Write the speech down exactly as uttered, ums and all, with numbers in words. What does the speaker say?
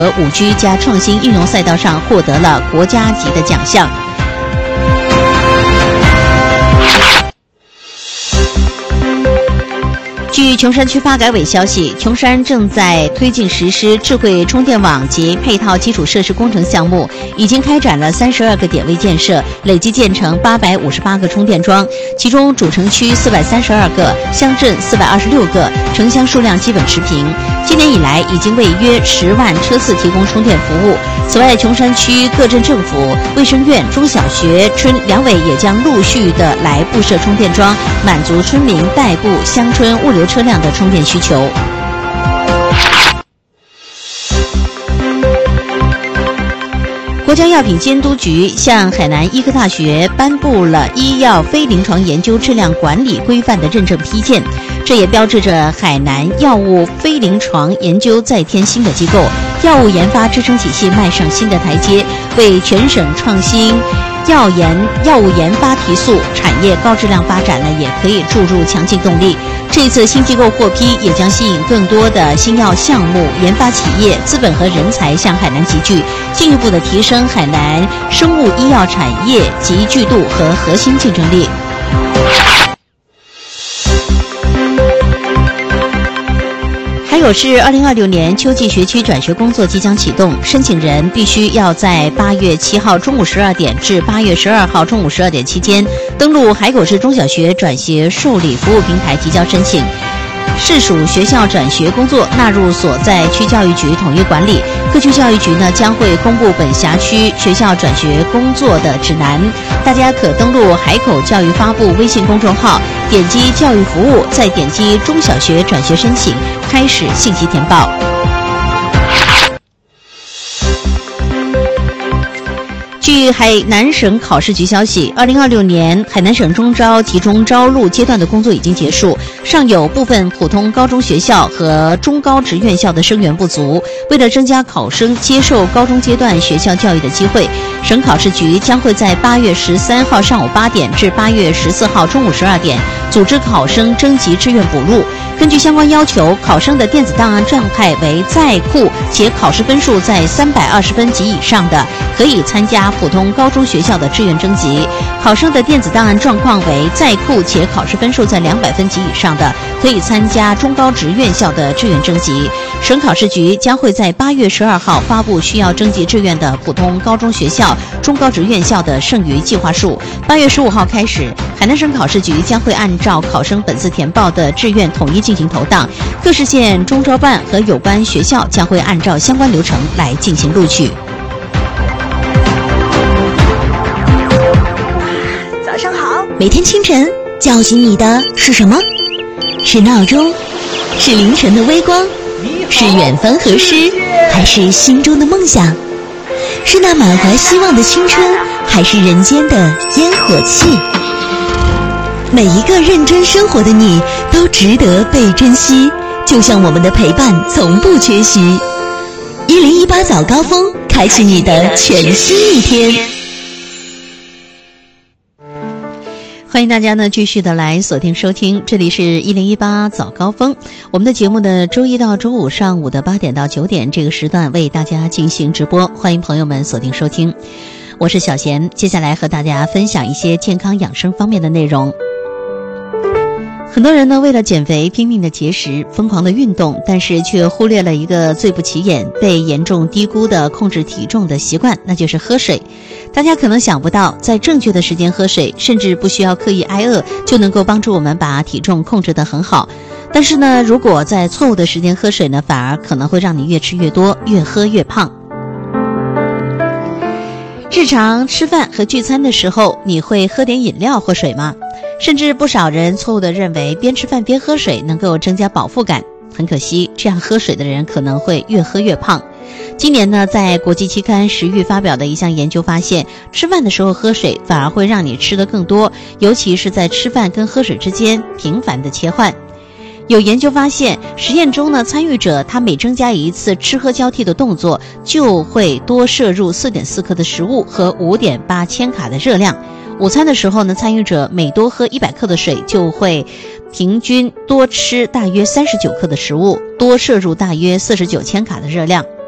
五 G 加创新应用赛道上获得了国家级的奖项。据琼山区发改委消息，琼山正在推进实施智慧充电网及配套基础设施工程项目，已经开展了三十二个点位建设，累计建成八百五十八个充电桩，其中主城区四百三十二个，乡镇四百二十六个，城乡数量基本持平。今年以来，已经为约十万车次提供充电服务。此外，琼山区各镇政府、卫生院、中小学、村两委也将陆续的来布设充电桩，满足村民代步、乡村物流车辆的充电需求。国家药品监督局向海南医科大学颁布了医药非临床研究质量管理规范的认证批件，这也标志着海南药物非临床研究再添新的机构，药物研发支撑体系迈上新的台阶，为全省创新药研药物研发提速，产业高质量发展呢也可以注入强劲动力。这次新机构获批，也将吸引更多的新药项目、研发企业、资本和人才向海南集聚，进一步的提升海南生物医药产业集聚度和核心竞争力。还有是二零二六年秋季学区转学工作即将启动，申请人必须要在八月七号中午十二点至八月十二号中午十二点期间登录海口市中小学转学受理服务平台提交申请。市属学校转学工作纳入所在区教育局统一管理，各区教育局呢将会公布本辖区学校转学工作的指南，大家可登录海口教育发布微信公众号，点击教育服务，再点击中小学转学申请，开始信息填报。据海南省考试局消息，二零二六年海南省中招集中招录阶段的工作已经结束，尚有部分普通高中学校和中高职院校的生源不足。为了增加考生接受高中阶段学校教育的机会，省考试局将会在八月十三号上午八点至八月十四号中午十二点组织考生征集志愿补录。根据相关要求，考生的电子档案状态为在库且考试分数在三百二十分及以上的，可以参加普通高中学校的志愿征集；考生的电子档案状况为在库且考试分数在两百分及以上的，可以参加中高职院校的志愿征集。省考试局将会在八月十二号发布需要征集志愿的普通高中学校、中高职院校的剩余计划数。八月十五号开始，海南省考试局将会按照考生本次填报的志愿统一进行投档，各市县中招办和有关学校将会按照相关流程来进行录取。 早上好，每天清晨叫醒你的是什么？是闹钟？是凌晨的微光？是远方河诗？还是心中的梦想？是那满怀希望的青春，还是人间的烟火气？每一个认真生活的你都值得被珍惜，就像我们的陪伴从不缺席。一零一八早高峰，开启你的全新一天。 欢迎大家呢继续的来锁定收听，这里是一零一八早高峰。我们的节目呢周一到周五上午的八点到九点这个时段为大家进行直播，欢迎朋友们锁定收听。我是小贤，接下来和大家分享一些健康养生方面的内容。很多人呢为了减肥拼命的节食，疯狂的运动，但是却忽略了一个最不起眼、被严重低估的控制体重的习惯，那就是喝水。大家可能想不到，在正确的时间喝水，甚至不需要刻意挨饿，就能够帮助我们把体重控制得很好。但是呢，如果在错误的时间喝水呢，反而可能会让你越吃越多，越喝越胖。日常吃饭和聚餐的时候，你会喝点饮料或水吗？甚至不少人错误地认为边吃饭边喝水能够增加饱腹感。很可惜，这样喝水的人可能会越喝越胖。今年呢，在国际期刊《食欲》发表的一项研究发现，吃饭的时候喝水反而会让你吃得更多，尤其是在吃饭跟喝水之间频繁的切换。有研究发现，实验中呢，参与者他每增加一次吃喝交替的动作，就会多摄入 四点四克的食物和 五点八千卡的热量。午餐的时候呢，参与者每多喝一百克的水，就会平均多吃大约三十九克的食物，多摄入大约四十九千卡的热量。